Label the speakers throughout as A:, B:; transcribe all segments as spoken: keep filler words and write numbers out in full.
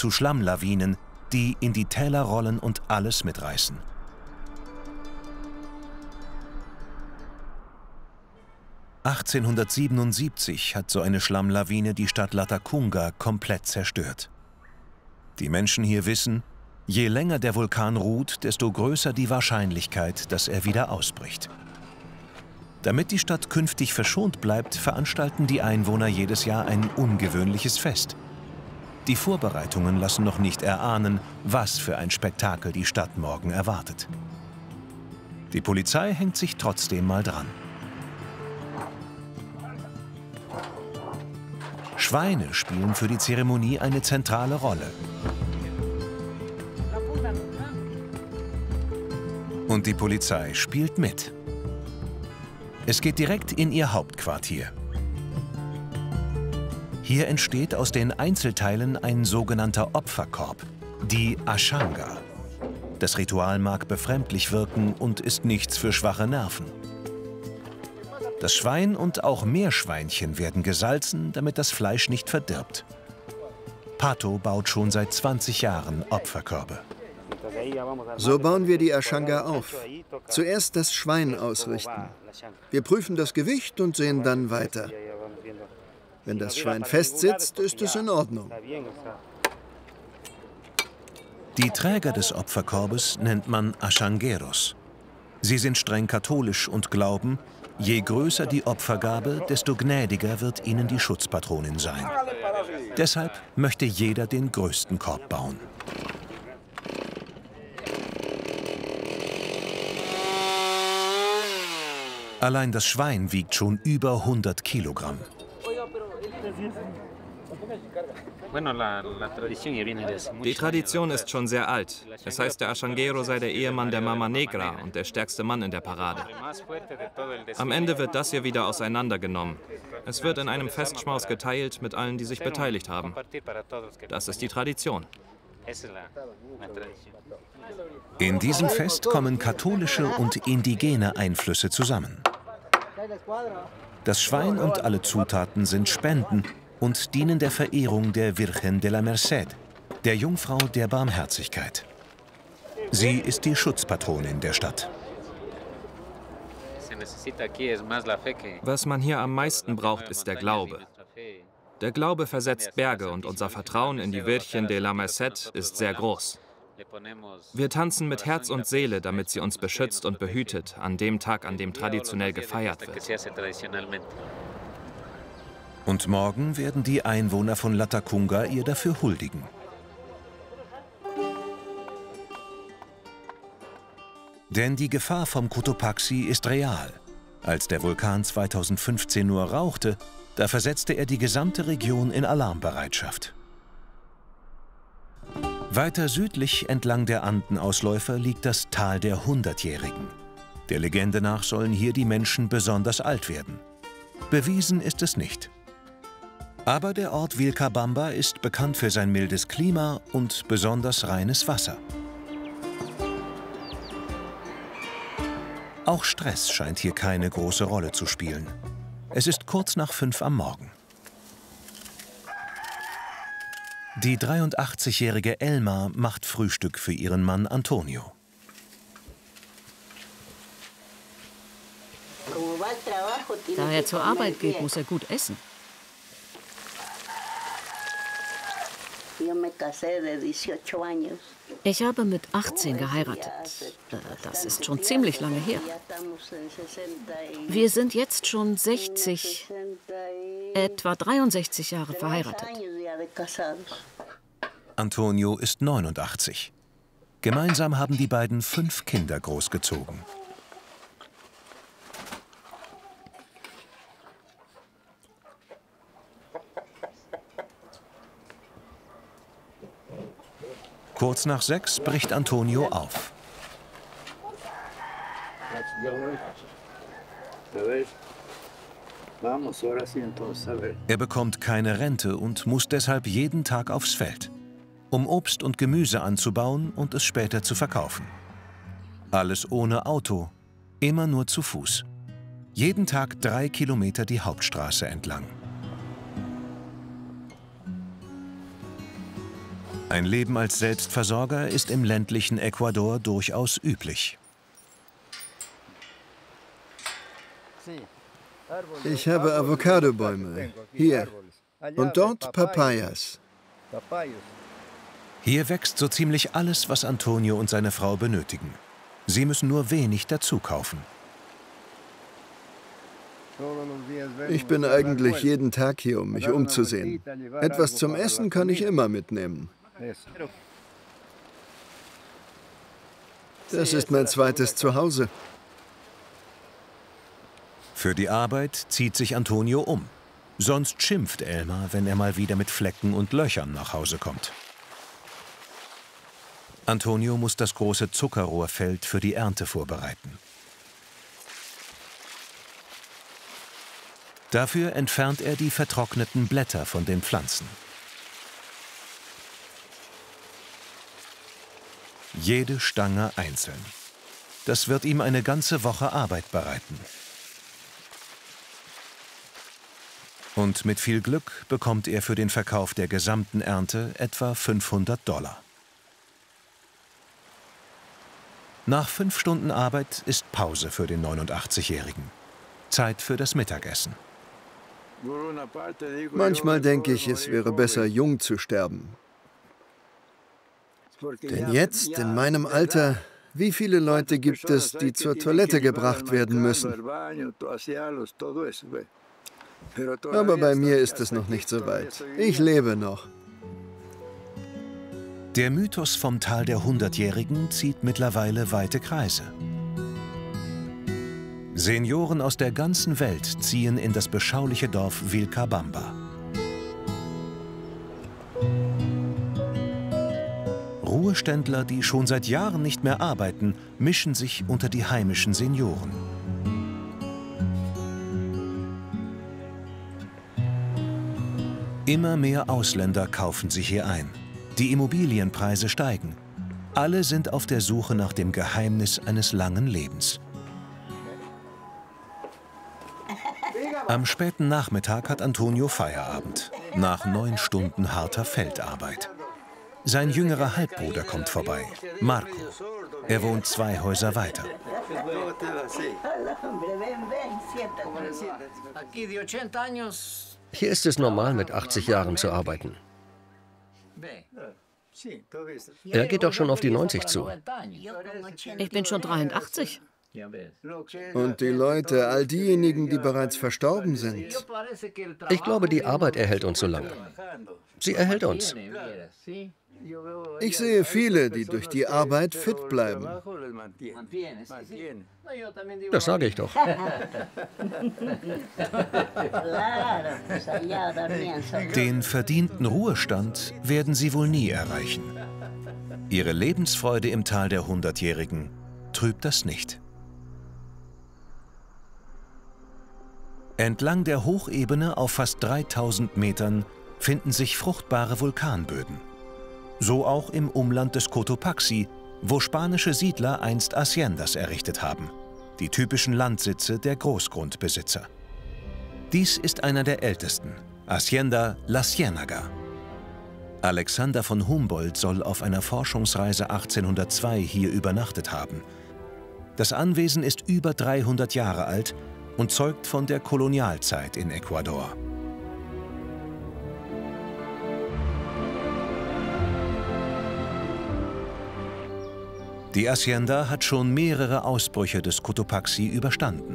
A: zu Schlammlawinen, die in die Täler rollen und alles mitreißen. achtzehnhundertsiebenundsiebzig hat so eine Schlammlawine die Stadt Latacunga komplett zerstört. Die Menschen hier wissen, je länger der Vulkan ruht, desto größer die Wahrscheinlichkeit, dass er wieder ausbricht. Damit die Stadt künftig verschont bleibt, veranstalten die Einwohner jedes Jahr ein ungewöhnliches Fest. Die Vorbereitungen lassen noch nicht erahnen, was für ein Spektakel die Stadt morgen erwartet. Die Polizei hängt sich trotzdem mal dran. Schweine spielen für die Zeremonie eine zentrale Rolle. Und die Polizei spielt mit. Es geht direkt in ihr Hauptquartier. Hier entsteht aus den Einzelteilen ein sogenannter Opferkorb, die Ashanga. Das Ritual mag befremdlich wirken und ist nichts für schwache Nerven. Das Schwein und auch Meerschweinchen werden gesalzen, damit das Fleisch nicht verdirbt. Pato baut schon seit zwanzig Jahren Opferkörbe.
B: So bauen wir die Ashanga auf. Zuerst das Schwein ausrichten. Wir prüfen das Gewicht und sehen dann weiter. Wenn das Schwein fest sitzt, ist es in Ordnung.
A: Die Träger des Opferkorbes nennt man Ashangeros. Sie sind streng katholisch und glauben, je größer die Opfergabe, desto gnädiger wird ihnen die Schutzpatronin sein. Deshalb möchte jeder den größten Korb bauen. Allein das Schwein wiegt schon über hundert Kilogramm.
C: Die Tradition ist schon sehr alt. Es heißt, der Ashangero sei der Ehemann der Mama Negra und der stärkste Mann in der Parade. Am Ende wird das hier wieder auseinandergenommen. Es wird in einem Festschmaus geteilt mit allen, die sich beteiligt haben. Das ist die Tradition.
A: In diesem Fest kommen katholische und indigene Einflüsse zusammen. Das Schwein und alle Zutaten sind Spenden und dienen der Verehrung der Virgen de la Merced, der Jungfrau der Barmherzigkeit. Sie ist die Schutzpatronin der Stadt.
C: Was man hier am meisten braucht, ist der Glaube. Der Glaube versetzt Berge und unser Vertrauen in die Virgen de la Merced ist sehr groß. Wir tanzen mit Herz und Seele, damit sie uns beschützt und behütet, an dem Tag, an dem traditionell gefeiert wird.
A: Und morgen werden die Einwohner von Latacunga ihr dafür huldigen. Denn die Gefahr vom Cotopaxi ist real. Als der Vulkan zweitausendfünfzehn nur rauchte, da versetzte er die gesamte Region in Alarmbereitschaft. Weiter südlich entlang der Andenausläufer liegt das Tal der Hundertjährigen. Der Legende nach sollen hier die Menschen besonders alt werden. Bewiesen ist es nicht. Aber der Ort Vilcabamba ist bekannt für sein mildes Klima und besonders reines Wasser. Auch Stress scheint hier keine große Rolle zu spielen. Es ist kurz nach fünf am Morgen. Die dreiundachtzigjährige Elma macht Frühstück für ihren Mann Antonio.
D: Da er zur Arbeit geht, muss er gut essen. Ich habe mit achtzehn geheiratet. Das ist schon ziemlich lange her. Wir sind jetzt schon sechzig, etwa dreiundsechzig Jahre verheiratet.
A: Antonio ist neunundachtzig. Gemeinsam haben die beiden fünf Kinder großgezogen. Kurz nach sechs bricht Antonio auf. Er bekommt keine Rente und muss deshalb jeden Tag aufs Feld, um Obst und Gemüse anzubauen und es später zu verkaufen. Alles ohne Auto, immer nur zu Fuß. Jeden Tag drei Kilometer die Hauptstraße entlang. Ein Leben als Selbstversorger ist im ländlichen Ecuador durchaus üblich.
B: Ich habe Avocadobäume, hier, und dort Papayas.
A: Hier wächst so ziemlich alles, was Antonio und seine Frau benötigen. Sie müssen nur wenig dazu kaufen.
B: Ich bin eigentlich jeden Tag hier, um mich umzusehen. Etwas zum Essen kann ich immer mitnehmen. Das ist mein zweites Zuhause.
A: Für die Arbeit zieht sich Antonio um. Sonst schimpft Elmar, wenn er mal wieder mit Flecken und Löchern nach Hause kommt. Antonio muss das große Zuckerrohrfeld für die Ernte vorbereiten. Dafür entfernt er die vertrockneten Blätter von den Pflanzen. Jede Stange einzeln. Das wird ihm eine ganze Woche Arbeit bereiten. Und mit viel Glück bekommt er für den Verkauf der gesamten Ernte etwa fünfhundert Dollar. Nach fünf Stunden Arbeit ist Pause für den neunundachtzigjährigen. Zeit für das Mittagessen.
B: Manchmal denke ich, es wäre besser, jung zu sterben. Denn jetzt, in meinem Alter, wie viele Leute gibt es, die zur Toilette gebracht werden müssen? Aber bei mir ist es noch nicht so weit. Ich lebe noch.
A: Der Mythos vom Tal der Hundertjährigen zieht mittlerweile weite Kreise. Senioren aus der ganzen Welt ziehen in das beschauliche Dorf Vilcabamba. Ruheständler, die schon seit Jahren nicht mehr arbeiten, mischen sich unter die heimischen Senioren. Immer mehr Ausländer kaufen sich hier ein. Die Immobilienpreise steigen. Alle sind auf der Suche nach dem Geheimnis eines langen Lebens. Am späten Nachmittag hat Antonio Feierabend, nach neun Stunden harter Feldarbeit. Sein jüngerer Halbbruder kommt vorbei, Marco. Er wohnt zwei Häuser weiter.
E: Hier ist es normal, mit achtzig Jahren zu arbeiten. Er geht auch schon auf die neunzig zu.
D: Ich bin schon dreiundachtzig.
B: Und die Leute, all diejenigen, die bereits verstorben sind.
E: Ich glaube, die Arbeit erhält uns so lange. Sie erhält uns.
B: Ich sehe viele, die durch die Arbeit fit bleiben.
E: Das sage ich doch.
A: Den verdienten Ruhestand werden sie wohl nie erreichen. Ihre Lebensfreude im Tal der Hundertjährigen trübt das nicht. Entlang der Hochebene auf fast dreitausend Metern finden sich fruchtbare Vulkanböden. So auch im Umland des Cotopaxi, wo spanische Siedler einst Haciendas errichtet haben, die typischen Landsitze der Großgrundbesitzer. Dies ist einer der ältesten, Hacienda La Ciénaga. Alexander von Humboldt soll auf einer Forschungsreise achtzehnhundertzwei hier übernachtet haben. Das Anwesen ist über dreihundert Jahre alt und zeugt von der Kolonialzeit in Ecuador. Die Hacienda hat schon mehrere Ausbrüche des Cotopaxi überstanden.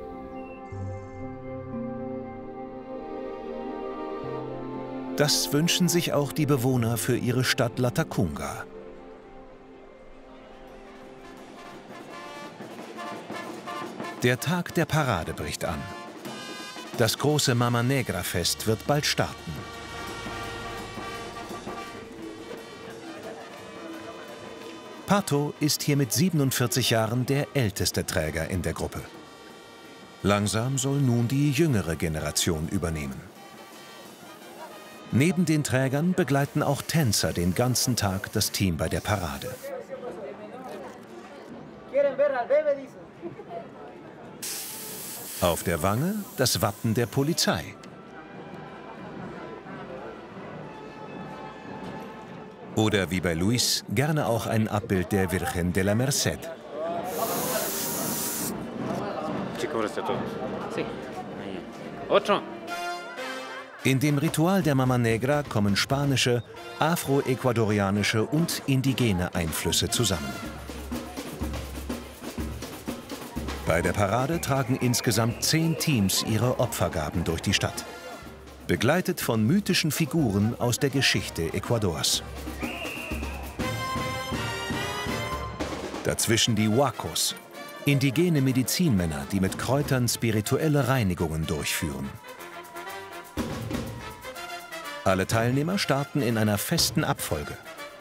A: Das wünschen sich auch die Bewohner für ihre Stadt Latacunga. Der Tag der Parade bricht an. Das große Mama Negra Fest wird bald starten. Pato ist hier mit siebenundvierzig Jahren der älteste Träger in der Gruppe. Langsam soll nun die jüngere Generation übernehmen. Neben den Trägern begleiten auch Tänzer den ganzen Tag das Team bei der Parade. Auf der Wange das Wappen der Polizei. Oder wie bei Luis gerne auch ein Abbild der Virgen de la Merced. In dem Ritual der Mama Negra kommen spanische, afroecuadorianische und indigene Einflüsse zusammen. Bei der Parade tragen insgesamt zehn Teams ihre Opfergaben durch die Stadt, begleitet von mythischen Figuren aus der Geschichte Ecuadors. Dazwischen die Huacos, indigene Medizinmänner, die mit Kräutern spirituelle Reinigungen durchführen. Alle Teilnehmer starten in einer festen Abfolge.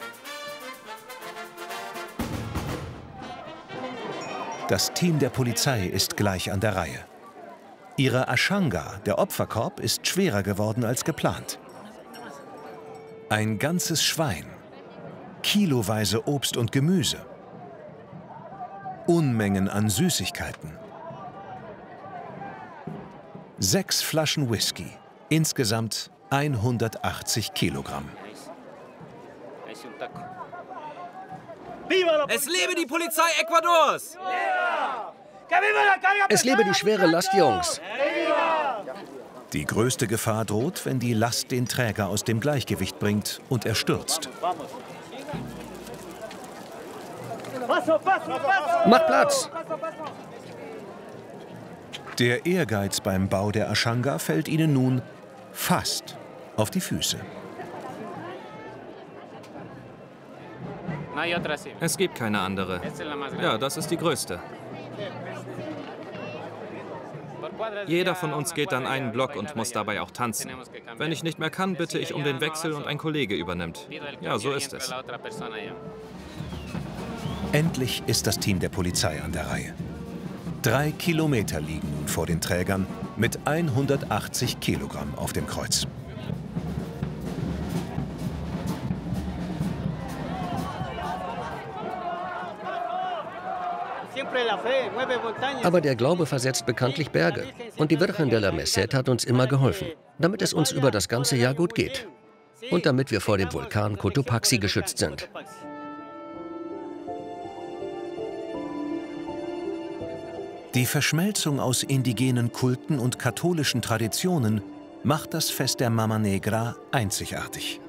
A: Das Team der Polizei ist gleich an der Reihe. Ihre Ashanga, der Opferkorb, ist schwerer geworden als geplant. Ein ganzes Schwein, kiloweise Obst und Gemüse, Unmengen an Süßigkeiten, sechs Flaschen Whisky, insgesamt hundertachtzig Kilogramm.
C: Es lebe die Polizei Ecuadors!
E: Es lebe die schwere Last, Jungs!
A: Die größte Gefahr droht, wenn die Last den Träger aus dem Gleichgewicht bringt und er stürzt.
E: Macht Platz!
A: Der Ehrgeiz beim Bau der Ashanga fällt ihnen nun fast auf die Füße.
C: Es gibt keine andere. Ja, das ist die größte. Jeder von uns geht dann einen Block und muss dabei auch tanzen. Wenn ich nicht mehr kann, bitte ich um den Wechsel und ein Kollege übernimmt. Ja, so ist es.
A: Endlich ist das Team der Polizei an der Reihe. Drei Kilometer liegen nun vor den Trägern mit hundertachtzig Kilogramm auf dem Kreuz.
E: Aber der Glaube versetzt bekanntlich Berge. Und die Virgen de la Merced hat uns immer geholfen, damit es uns über das ganze Jahr gut geht. Und damit wir vor dem Vulkan Cotopaxi geschützt sind.
A: Die Verschmelzung aus indigenen Kulten und katholischen Traditionen macht das Fest der Mama Negra einzigartig.